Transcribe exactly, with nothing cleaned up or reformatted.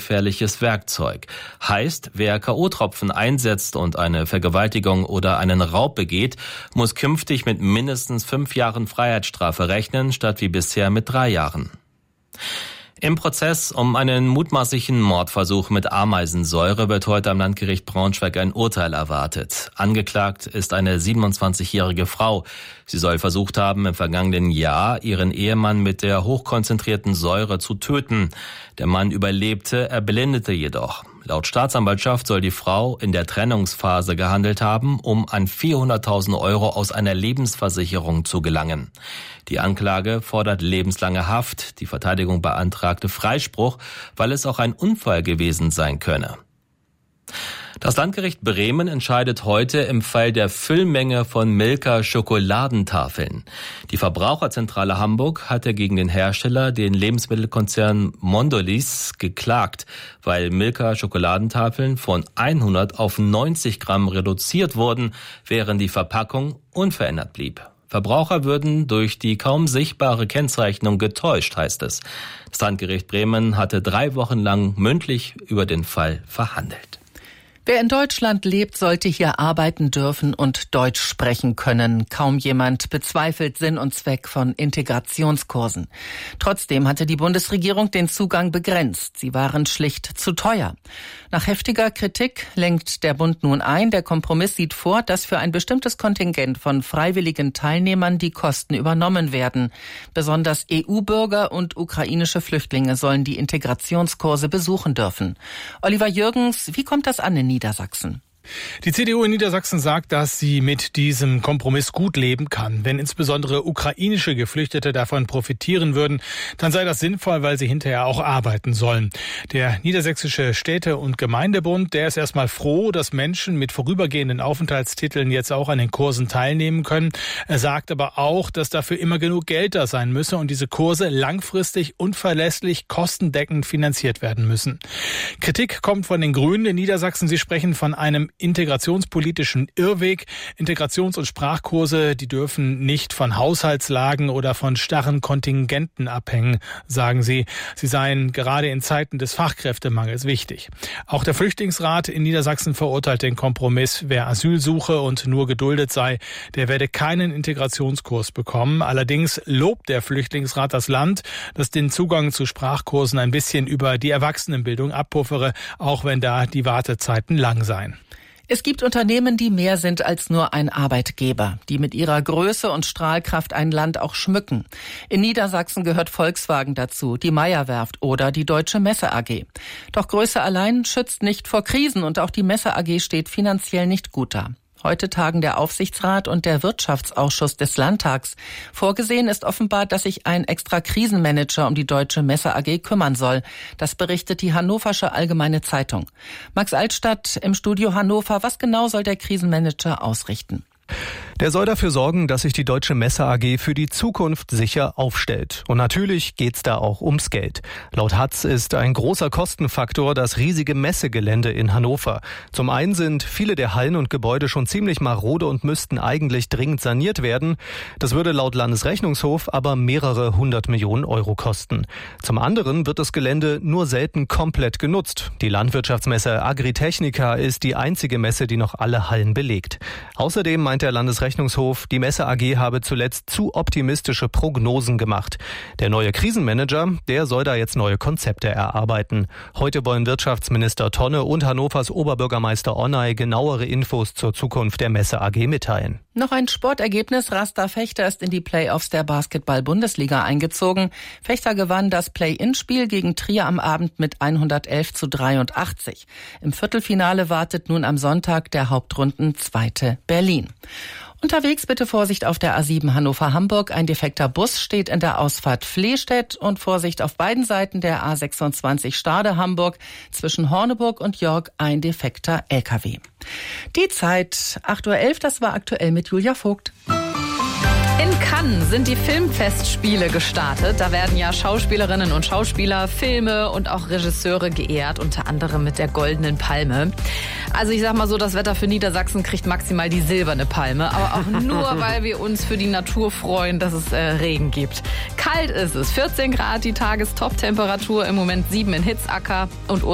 lebensgefährliches Werkzeug. Heißt, wer K O-Tropfen einsetzt und eine Vergewaltigung oder einen Raub begeht, muss künftig mit mindestens fünf Jahren Freiheitsstrafe rechnen, statt wie bisher mit drei Jahren. Im Prozess um einen mutmaßlichen Mordversuch mit Ameisensäure wird heute am Landgericht Braunschweig ein Urteil erwartet. Angeklagt ist eine siebenundzwanzigjährige Frau. Sie soll versucht haben, im vergangenen Jahr ihren Ehemann mit der hochkonzentrierten Säure zu töten. Der Mann überlebte, erblindete jedoch. Laut Staatsanwaltschaft soll die Frau in der Trennungsphase gehandelt haben, um an vierhunderttausend Euro aus einer Lebensversicherung zu gelangen. Die Anklage fordert lebenslange Haft. Die Verteidigung beantragte Freispruch, weil es auch ein Unfall gewesen sein könne. Das Landgericht Bremen entscheidet heute im Fall der Füllmenge von Milka Schokoladentafeln. Die Verbraucherzentrale Hamburg hatte gegen den Hersteller, den Lebensmittelkonzern Mondelez, geklagt, weil Milka Schokoladentafeln von hundert auf neunzig Gramm reduziert wurden, während die Verpackung unverändert blieb. Verbraucher würden durch die kaum sichtbare Kennzeichnung getäuscht, heißt es. Das Landgericht Bremen hatte drei Wochen lang mündlich über den Fall verhandelt. Wer in Deutschland lebt, sollte hier arbeiten dürfen und Deutsch sprechen können. Kaum jemand bezweifelt Sinn und Zweck von Integrationskursen. Trotzdem hatte die Bundesregierung den Zugang begrenzt. Sie waren schlicht zu teuer. Nach heftiger Kritik lenkt der Bund nun ein. Der Kompromiss sieht vor, dass für ein bestimmtes Kontingent von freiwilligen Teilnehmern die Kosten übernommen werden. Besonders E U-Bürger und ukrainische Flüchtlinge sollen die Integrationskurse besuchen dürfen. Oliver Jürgens, wie kommt das an in Niedersachsen? Die C D U in Niedersachsen sagt, dass sie mit diesem Kompromiss gut leben kann. Wenn insbesondere ukrainische Geflüchtete davon profitieren würden, dann sei das sinnvoll, weil sie hinterher auch arbeiten sollen. Der Niedersächsische Städte- und Gemeindebund, der ist erstmal froh, dass Menschen mit vorübergehenden Aufenthaltstiteln jetzt auch an den Kursen teilnehmen können. Er sagt aber auch, dass dafür immer genug Geld da sein müsse und diese Kurse langfristig und verlässlich kostendeckend finanziert werden müssen. Kritik kommt von den Grünen in Niedersachsen. Sie sprechen von einem integrationspolitischen Irrweg. Integrations- und Sprachkurse, die dürfen nicht von Haushaltslagen oder von starren Kontingenten abhängen, sagen sie. Sie seien gerade in Zeiten des Fachkräftemangels wichtig. Auch der Flüchtlingsrat in Niedersachsen verurteilt den Kompromiss. Wer Asyl suche und nur geduldet sei, der werde keinen Integrationskurs bekommen. Allerdings lobt der Flüchtlingsrat das Land, das den Zugang zu Sprachkursen ein bisschen über die Erwachsenenbildung abpuffere, auch wenn da die Wartezeiten lang seien. Es gibt Unternehmen, die mehr sind als nur ein Arbeitgeber, die mit ihrer Größe und Strahlkraft ein Land auch schmücken. In Niedersachsen gehört Volkswagen dazu, die Meyer-Werft oder die Deutsche Messe A G. Doch Größe allein schützt nicht vor Krisen und auch die Messe A G steht finanziell nicht gut da. Heute tagen der Aufsichtsrat und der Wirtschaftsausschuss des Landtags. Vorgesehen ist offenbar, dass sich ein extra Krisenmanager um die Deutsche Messe A G kümmern soll. Das berichtet die Hannoversche Allgemeine Zeitung. Max Altstadt im Studio Hannover. Was genau soll der Krisenmanager ausrichten? Der soll dafür sorgen, dass sich die Deutsche Messe A G für die Zukunft sicher aufstellt. Und natürlich geht's da auch ums Geld. Laut Hatz ist ein großer Kostenfaktor das riesige Messegelände in Hannover. Zum einen sind viele der Hallen und Gebäude schon ziemlich marode und müssten eigentlich dringend saniert werden. Das würde laut Landesrechnungshof aber mehrere hundert Millionen Euro kosten. Zum anderen wird das Gelände nur selten komplett genutzt. Die Landwirtschaftsmesse Agritechnica ist die einzige Messe, die noch alle Hallen belegt. Außerdem meint der Landesrechnungshof, die Messe A G habe zuletzt zu optimistische Prognosen gemacht. Der neue Krisenmanager, der soll da jetzt neue Konzepte erarbeiten. Heute wollen Wirtschaftsminister Tonne und Hannovers Oberbürgermeister Onay genauere Infos zur Zukunft der Messe A G mitteilen. Noch ein Sportergebnis. Rasta Fechter ist in die Playoffs der Basketball-Bundesliga eingezogen. Fechter gewann das Play-In-Spiel gegen Trier am Abend mit hundertelf zu dreiundachtzig. Im Viertelfinale wartet nun am Sonntag der Hauptrundenzweite Berlin. Unterwegs bitte Vorsicht auf der A sieben Hannover-Hamburg. Ein defekter Bus steht in der Ausfahrt Flehstedt und Vorsicht auf beiden Seiten der A sechsundzwanzig Stade-Hamburg. Zwischen Horneburg und York ein defekter L K W. Die Zeit acht Uhr elf, das war aktuell mit Julia Vogt. In Cannes sind die Filmfestspiele gestartet. Da werden ja Schauspielerinnen und Schauspieler, Filme und auch Regisseure geehrt, unter anderem mit der Goldenen Palme. Also ich sag mal so, das Wetter für Niedersachsen kriegt maximal die Silberne Palme, aber auch nur, weil wir uns für die Natur freuen, dass es äh, Regen gibt. Kalt ist es, vierzehn Grad die Tagestop-Temperatur, im Moment sieben in Hitzacker und